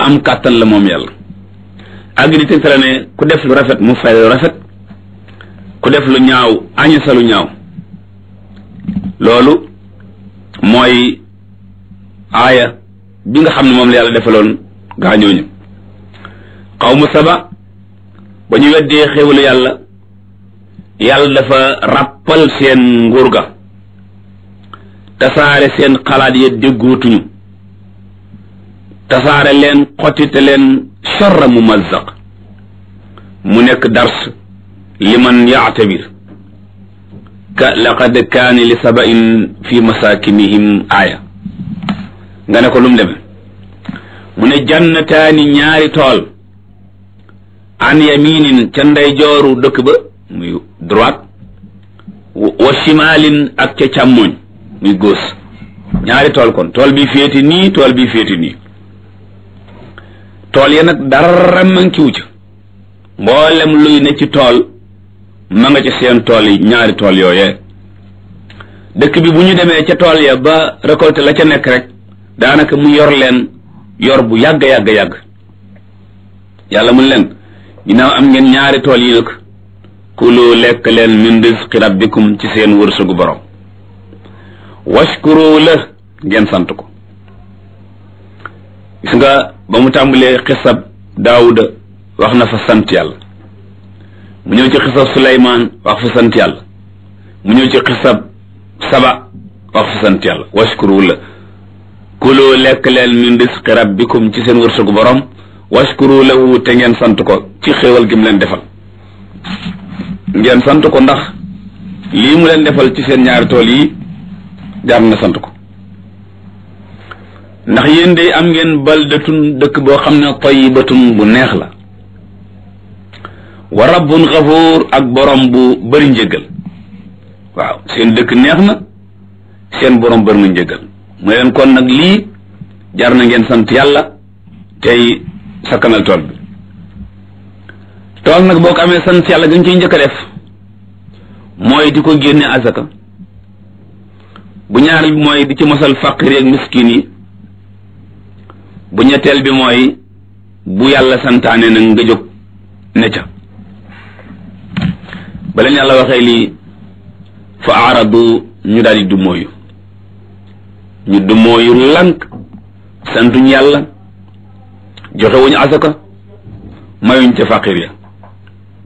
am kàttan la moom yàlla ak di tegtale ne ku def lu rafet mu fay lu rafet ku def lu ñaaw añu sa lu ñaaw loolu mooy aaya bi nga xam ne moom la yàlla defaloon gaañooñu xawmu saba ba ñu weddee xéwalu yàlla yàlla dafa ràppal seen nguur ga tasaare seen xalaat ya déggootuñu tasaare leen xottite leen charra mumazzaq mu nekk dars liman yaatabir ka laqad kaani li sabain fi masakinihim aaya nga ne ko lu mu deme mu ne jannataani ñaari tool an yaminin ca ndeyjooru dëkk ba muy droite wa shimalin ak ca càmmoñ muy gauche ñaari tool kon tool bi féeti nii tool bi féeti nii tool ya nag dara mankiwu ca mboolem luy ne ci tool ma nga ca seen tool yi ñaari tool yooyee dëkk bi bu ñu demee ca tool ya ba récolté la ca nekk rek daanaka mu yor leen yor bu yàgg yàlla mun leen ginnaaw am ngeen ñaari tool yi nag kulu lekk leen min rizqi rabbikum ci seen wërsëgu borom washkuru la ngeen sant ko gis nga ba mu tàmbalee xisab daawuda wax na fa sant yàlla mu ñëw ci xisab suleymaan wax fa sant yàlla mu ñëw ci xisab saba wax fa sant yàlla washkuru la kulu lekk leen min rizqi rabbikum ci seen wërsëgu borom washkuru lahu te ngeen sant ko ci xéewal gi mu leen defal ngeen sant ko ndax lii mu leen defal ci seen ñaari tool yi jaar na sant ko ndax yéen de am ngeen baldatun dëkk boo xam ne tayyibatun bu neex la wa rabbun xafuur ak borom bu bëri njëggal waaw seen dëkk neex na seen borom bëri na njëggal mu leen kon nag lii jaar na ngeen sant yàlla tey sakkanal tool bi tool nag boo ko amee sant yàlla gën ciy njëkk a def mooy di ko génne azaka bu ñaareel bi mooy di ci mosal faqir ak miskin yi bu ñetteel bi mooy bu yàlla santaane nag nga jóg ne ca ba leen yàlla waxee lii fa aaradu ñu daal di dumóoyu ñu dumóoyu lànk santuñ yàlla joxe wuñu asaka mayuñ ca faqir ya